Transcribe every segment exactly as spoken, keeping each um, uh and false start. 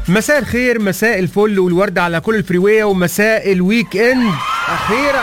مساء الخير، مساء الفل والورد على كل الفريوية، ومساء الويك اند اخيرا.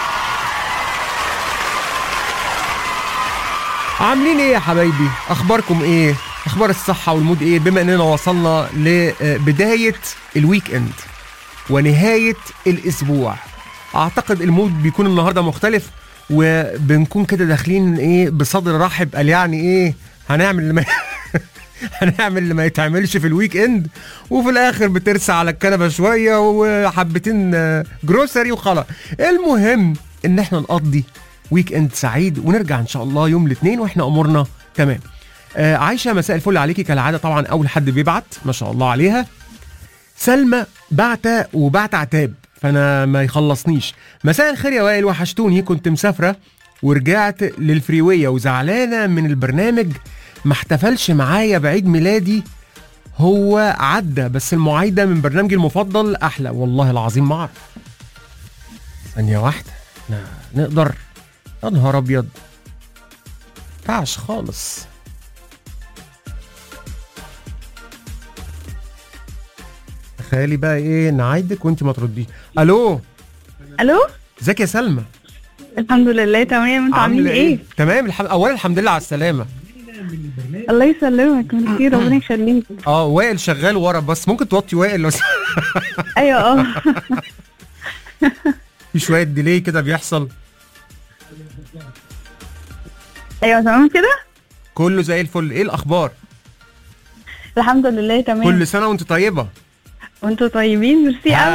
عاملين ايه يا حبايبي؟ اخباركم ايه؟ اخبار الصحة والمود ايه؟ بما اننا وصلنا لبداية الويك اند ونهاية الاسبوع، اعتقد المود بيكون النهاردة مختلف، وبنكون كده داخلين ايه بصدر رحب. قال يعني ايه هنعمل اللي ما هنعمل اللي ما يتعملش في الويك اند، وفي الاخر بترسى على الكنبه شويه وحبتين جروسري وخلاص. المهم ان احنا نقضي ويك اند سعيد ونرجع ان شاء الله يوم الاثنين واحنا امورنا تمام. آه عايشه، مساء الفل عليكي كالعاده. طبعا اول حد بيبعت ما شاء الله عليها سلمى، بعتة وبعت عتاب فانا ما يخلصنيش. مساء الخير يا وائل، وحشتوني، كنت مسافره ورجعت للفريويه وزعلانه من البرنامج، ما احتفلش معايا بعيد ميلادي، هو عدى بس المعايدة من برنامجي المفضل أحلى. والله العظيم ما أعرف. ثانية واحدة، نقدر؟ يا نهار أبيض، تعش خالص. تخيلي بقى إيه نعايدك وأنت ما ترديش. ألو الو، ازيك يا سلمى؟ الحمد لله تمام. انتوا عاملين ايه؟ تمام الحمد. اولا الحمد لله على السلامه. الله يسلمك، ميرسي، ربنا يخليك. اه وائل شغال ورا، بس ممكن توطي وائل لو ايوه اه في شويه ديلي كده بيحصل. ايوه تمام كده، كله زي الفل. ايه الاخبار؟ الحمد لله تمام. كل سنه وانت طيبه. وانتوا طيبين، ميرسي قوي.